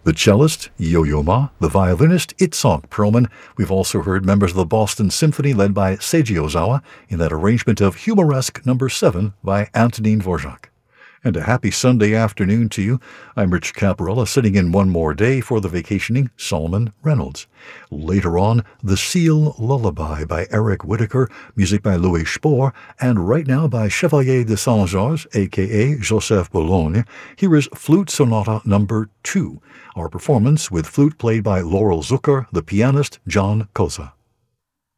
The cellist, Yo-Yo Ma, the violinist, Itzhak Perlman. We've also heard members of the Boston Symphony led by Seiji Ozawa in that arrangement of Humoresque No. 7 by Antonin Dvorak. And a happy Sunday afternoon to you. I'm Rich Caparella, sitting in one more day for the vacationing Solomon Reynolds. Later on, The Seal Lullaby by Eric Whitacre, music by Louis Spohr, and right now by Chevalier de Saint-Georges, a.k.a. Joseph Boulogne. Here is Flute Sonata No. 2, our performance with flute played by Laurel Zucker, the pianist John Kosa.